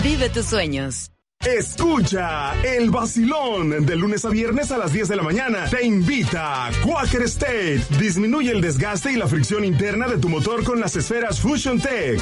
Vive tus sueños. Escucha el vacilón de lunes a viernes a las 10 de la mañana. Te invita Quaker State. Disminuye el desgaste y la fricción interna de tu motor con las esferas Fusion Tech.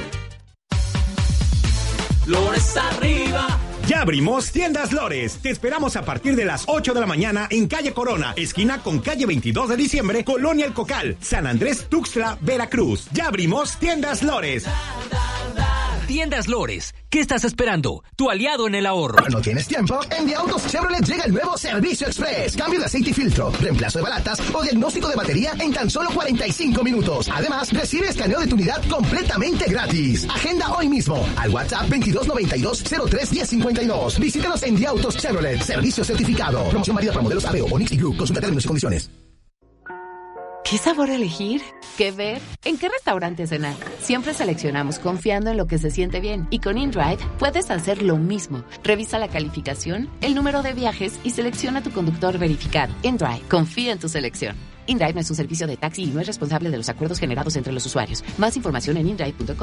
Lores arriba. Ya abrimos Tiendas Lores. Te esperamos a partir de las 8 de la mañana en calle Corona, esquina con calle 22 de diciembre, Colonia El Cocal, San Andrés Tuxtla, Veracruz. Ya abrimos Tiendas Lores. Tiendas Lores. ¿Qué estás esperando? Tu aliado en el ahorro. ¿No tienes tiempo? En The Autos Chevrolet llega el nuevo Servicio Express. Cambio de aceite y filtro, reemplazo de balatas o diagnóstico de batería en tan solo 45 minutos. Además, recibe escaneo de tu unidad completamente gratis. Agenda hoy mismo al WhatsApp 2292-031052. Visítanos en The Autos Chevrolet. Servicio certificado. Promoción válida para modelos AVEO, Onix y Group. Consulta términos y condiciones. ¿Qué sabor elegir? ¿Qué ver? ¿En qué restaurante cenar? Siempre seleccionamos confiando en lo que se siente bien. Y con InDrive puedes hacer lo mismo. Revisa la calificación, el número de viajes y selecciona tu conductor verificado. InDrive, confía en tu selección. InDrive no es un servicio de taxi y no es responsable de los acuerdos generados entre los usuarios. Más información en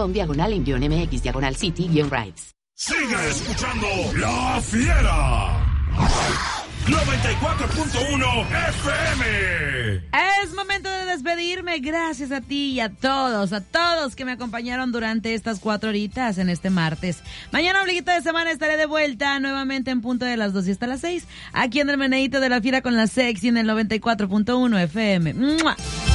indrive.com/en-mx/city-rides. Sigue escuchando La Fiera. 94.1 FM. Es momento de despedirme. Gracias a ti y a todos que me acompañaron durante estas 4 horitas en este martes. Mañana, ombliguito de semana, estaré de vuelta nuevamente en punto de las 2 y hasta las 6. Aquí en el Meneíto de la Fiera con la Sexy en el 94.1 FM. ¡Mua!